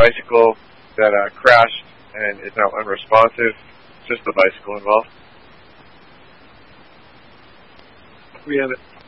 bicycle that crashed and is now unresponsive. Just the bicycle involved. We have it.